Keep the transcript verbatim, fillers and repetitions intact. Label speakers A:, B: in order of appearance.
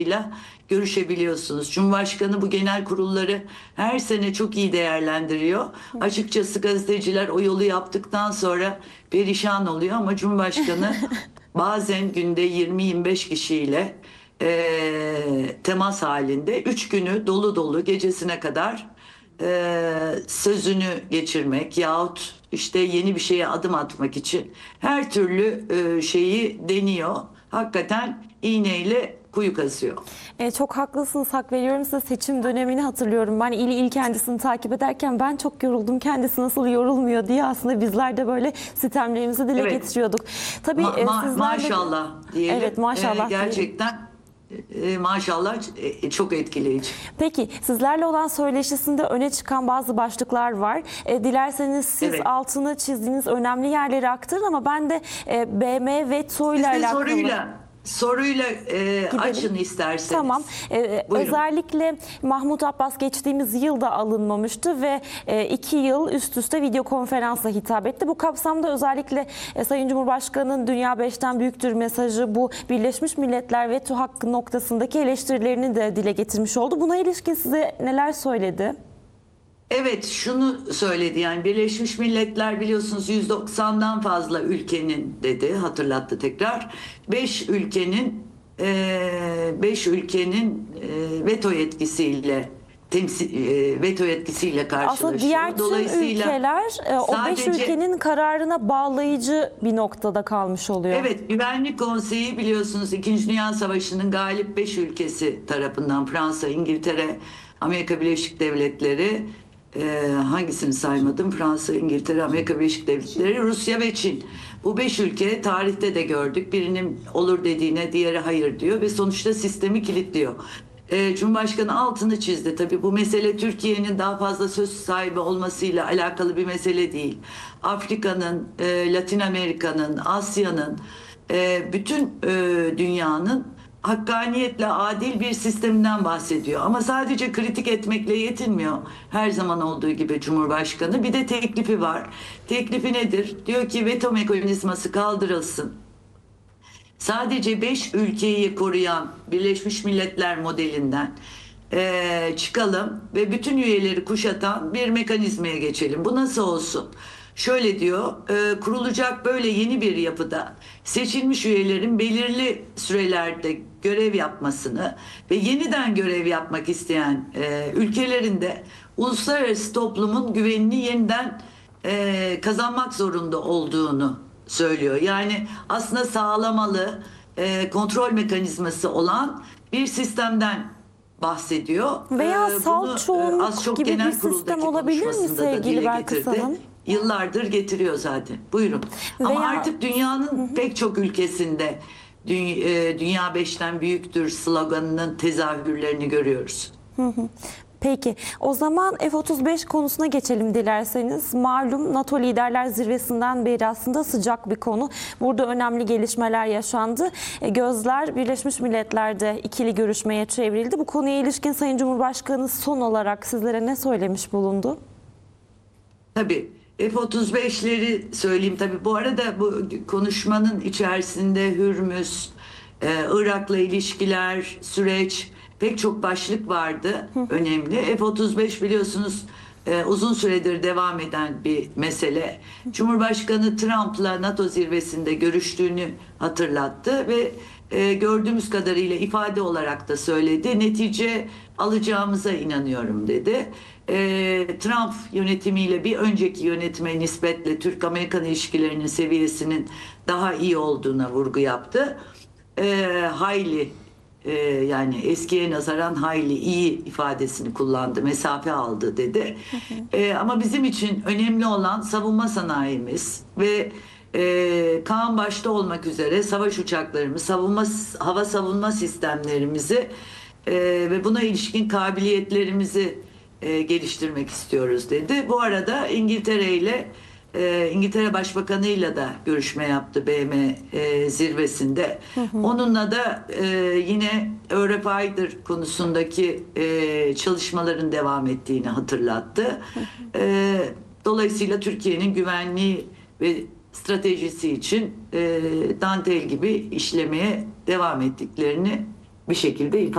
A: görüşebiliyorsunuz. Cumhurbaşkanı bu genel kurulları her sene çok iyi değerlendiriyor. Açıkçası gazeteciler o yolu yaptıktan sonra perişan oluyor ama Cumhurbaşkanı bazen günde yirmi yirmi beş kişiyle e, temas halinde üç günü dolu dolu gecesine kadar e, sözünü geçirmek yahut işte yeni bir şeye adım atmak için her türlü e, şeyi deniyor. Hakikaten iğneyle kuyu kazıyor.
B: E, çok haklısınız, hak veriyorum size. Seçim dönemini hatırlıyorum. Ben il il kendisini takip ederken ben çok yoruldum. Kendisi nasıl yorulmuyor diye aslında bizler de böyle sitemlerimizi dile
A: Evet.
B: getiriyorduk. Tabii
A: Ma-
B: e,
A: ma-
B: sizlerle...
A: maşallah diyelim.
B: Evet, maşallah
A: Ee, gerçekten e, maşallah e, çok etkileyici.
B: Peki sizlerle olan söyleşisinde öne çıkan bazı başlıklar var. E, dilerseniz siz
A: Evet.
B: altını çizdiğiniz önemli yerleri aktarın ama ben de e, B M veto ile
A: Siz de
B: alakalı...
A: soruyla soruyla e, açın isterseniz.
B: Tamam. Ee, özellikle Mahmut Abbas geçtiğimiz yılda alınmamıştı ve e, iki yıl üst üste video konferansla hitap etti. Bu kapsamda özellikle e, Sayın Cumhurbaşkanı'nın Dünya beşten büyüktür mesajı bu Birleşmiş Milletler veto hakkı noktasındaki eleştirilerini de dile getirmiş oldu. Buna ilişkin size neler söyledi?
A: Evet, şunu söyledi, yani Birleşmiş Milletler biliyorsunuz yüz doksandan fazla ülkenin dedi, hatırlattı tekrar. beş ülkenin beş ülkenin veto yetkisiyle temsil veto yetkisiyle karşılaşıyor.
B: Aslında diğer tüm ülkeler o beş ülkenin kararına bağlayıcı bir noktada kalmış oluyor.
A: Evet, Güvenlik Konseyi biliyorsunuz İkinci Dünya Savaşı'nın galip beş ülkesi tarafından Fransa, İngiltere, Amerika Birleşik Devletleri, Ee, hangisini saymadım? Fransa, İngiltere, Amerika Birleşik Devletleri, Rusya ve Çin. Bu beş ülke tarihte de gördük. Birinin olur dediğine diğeri hayır diyor ve sonuçta sistemi kilitliyor. Ee, Cumhurbaşkanı altını çizdi. Tabii bu mesele Türkiye'nin daha fazla söz sahibi olmasıyla alakalı bir mesele değil. Afrika'nın, e, Latin Amerika'nın, Asya'nın, e, bütün e, dünyanın hakkaniyetle adil bir sisteminden bahsediyor. Ama sadece kritik etmekle yetinmiyor. Her zaman olduğu gibi Cumhurbaşkanı. Bir de teklifi var. Teklifi nedir? Diyor ki veto mekanizması kaldırılsın. Sadece beş ülkeyi koruyan Birleşmiş Milletler modelinden e, çıkalım ve bütün üyeleri kuşatan bir mekanizmaya geçelim. Bu nasıl olsun? Şöyle diyor, e, kurulacak böyle yeni bir yapıda seçilmiş üyelerin belirli sürelerde görev yapmasını ve yeniden görev yapmak isteyen e, ülkelerin de uluslararası toplumun güvenini yeniden e, kazanmak zorunda olduğunu söylüyor. Yani aslında sağlamalı, e, kontrol mekanizması olan bir sistemden bahsediyor.
B: Veya
A: Ee,
B: salt
A: bunu,
B: çoğunluk
A: az çok
B: gibi
A: genel
B: bir sistem
A: kuruldaki
B: olabilir mi
A: konuşmasında da
B: sevgili
A: dile
B: Belkıs
A: getirdi.
B: Hanım?
A: Yıllardır getiriyor zaten. Buyurun. Ama
B: Veya-
A: artık dünyanın hı hı. pek çok ülkesinde Dünya, e, Dünya beşten büyüktür sloganının tezahürlerini görüyoruz.
B: Hı hı. Peki o zaman F otuz beş konusuna geçelim dilerseniz. Malum NATO Liderler Zirvesi'nden beri aslında sıcak bir konu. Burada önemli gelişmeler yaşandı. E, gözler Birleşmiş Milletler'de ikili görüşmeye çevrildi. Bu konuya ilişkin Sayın Cumhurbaşkanı son olarak sizlere ne söylemiş bulundu?
A: Tabii F otuz beşleri söyleyeyim. Tabii bu arada bu konuşmanın içerisinde Hürmüz, e, Irak'la ilişkiler, süreç, pek çok başlık vardı önemli. F otuz beş biliyorsunuz e, uzun süredir devam eden bir mesele. Cumhurbaşkanı Trump'la NATO zirvesinde görüştüğünü hatırlattı ve e, gördüğümüz kadarıyla ifade olarak da söyledi. Netice alacağımıza inanıyorum dedi. E, Trump yönetimiyle bir önceki yönetime nispetle Türk-Amerikan ilişkilerinin seviyesinin daha iyi olduğuna vurgu yaptı. E, hayli Ee, yani eskiye nazaran hayli iyi ifadesini kullandı, mesafe aldı dedi. Ee, ama bizim için önemli olan savunma sanayimiz ve e, Kaan başta olmak üzere savaş uçaklarımız, savunma hava savunma sistemlerimizi e, ve buna ilişkin kabiliyetlerimizi e, geliştirmek istiyoruz dedi. Bu arada İngiltere ile Ee, İngiltere Başbakanı'yla da görüşme yaptı B M e, zirvesinde. Hı hı. Onunla da e, yine Eurofighter konusundaki e, çalışmaların devam ettiğini hatırlattı. Hı hı. E, dolayısıyla Türkiye'nin güvenliği ve stratejisi için e, dantel gibi işlemeye devam ettiklerini bir şekilde ifade